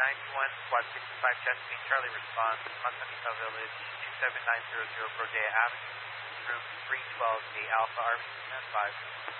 91, Squad 65, Chesapeake, Charlie response, Masanita Village, 27900 Brodea Avenue, route 312, the Alpha RV 5.